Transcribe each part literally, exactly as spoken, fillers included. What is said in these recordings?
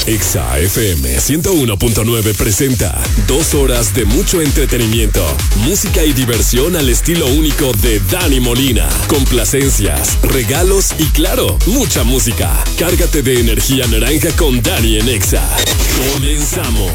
Exa F M ciento uno punto nueve presenta dos horas de mucho entretenimiento, música y diversión al estilo único de Dani Molina. Complacencias, regalos y claro, mucha música. Cárgate de energía naranja con Dani en Exa. Comenzamos.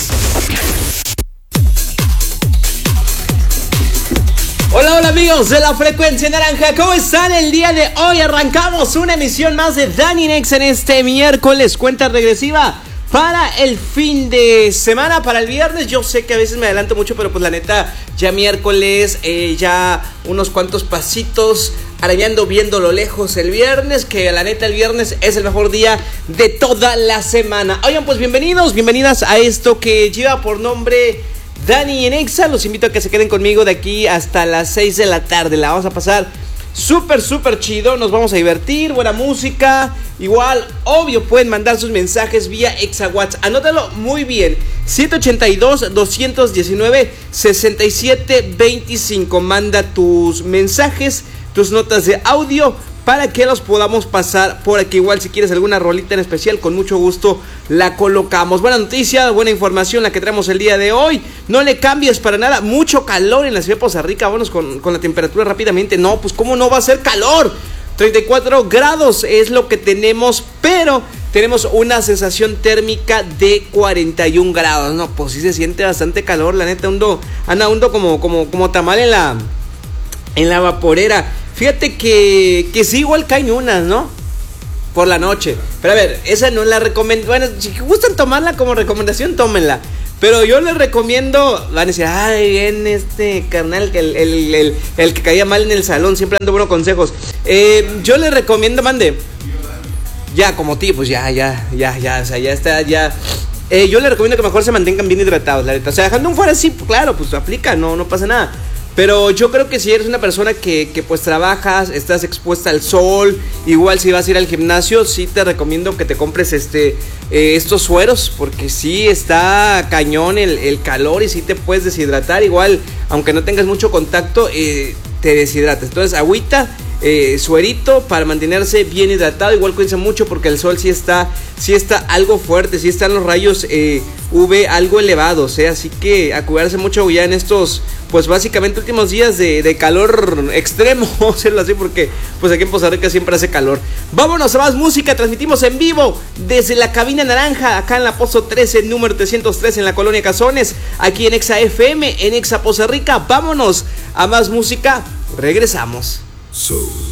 Hola, hola amigos de la frecuencia naranja, ¿cómo están el día de hoy? Arrancamos una emisión más de Dani Nex en este miércoles, cuenta regresiva para el fin de semana, para el viernes. Yo sé que a veces me adelanto mucho, pero pues la neta, ya miércoles, eh, ya unos cuantos pasitos, arañando viendo lo lejos el viernes, que la neta el viernes es el mejor día de toda la semana. Oigan, pues bienvenidos, bienvenidas a esto que lleva por nombre Dani en Exa. Los invito a que se queden conmigo de aquí hasta las seis de la tarde. La vamos a pasar súper, súper chido. Nos vamos a divertir, buena música. Igual, obvio, pueden mandar sus mensajes vía Exa WhatsApp. Anótalo muy bien: siete ocho dos, dos uno nueve, seis siete dos cinco. Manda tus mensajes, tus notas de audio, para que los podamos pasar por aquí. Igual si quieres alguna rolita en especial, con mucho gusto la colocamos. Buena noticia, buena información la que traemos el día de hoy. No le cambies para nada. Mucho calor en la ciudad de Poza Rica. Vámonos con, con la temperatura rápidamente. No, pues cómo no va a ser calor. treinta y cuatro grados es lo que tenemos, pero tenemos una sensación térmica de cuarenta y un grados. No, pues sí se siente bastante calor. La neta, ando, anda uno como, como, como tamal en la, en la vaporera. Fíjate que, que sí, igual caen unas, ¿no? Por la noche. Pero a ver, esa no la recomiendo. Bueno, si gustan tomarla como recomendación, tómenla. Pero yo les recomiendo, van a decir, ay, bien este carnal, el, el, el, el que caía mal en el salón, siempre ando buenos consejos. Eh, yo les recomiendo, mande. Ya, como ti, pues ya, ya, ya, ya, o sea, ya está, ya. Eh, yo les recomiendo que mejor se mantengan bien hidratados, la neta. O sea, dejando un fuera así, claro, pues aplica, no, no pasa nada. Pero yo creo que si eres una persona que, que pues trabajas, estás expuesta al sol, igual si vas a ir al gimnasio, sí te recomiendo que te compres este eh, estos sueros, porque sí está cañón el, el calor y sí te puedes deshidratar. Igual, aunque no tengas mucho contacto, eh, te deshidratas. Entonces, agüita, eh, suerito para mantenerse bien hidratado. Igual cuídense mucho porque el sol sí está, sí está algo fuerte, sí están los rayos eh, U V algo elevados, ¿eh? Así que a cuidarse mucho ya en estos, pues básicamente últimos días de, de calor extremo, hacerlo así, porque pues aquí en Poza Rica siempre hace calor. Vámonos a más música, transmitimos en vivo desde la cabina naranja, acá en la Pozo trece, número trescientos tres, en la colonia Cazones, aquí en Exa F M, en Exa Poza Rica. Vámonos a más música, regresamos. So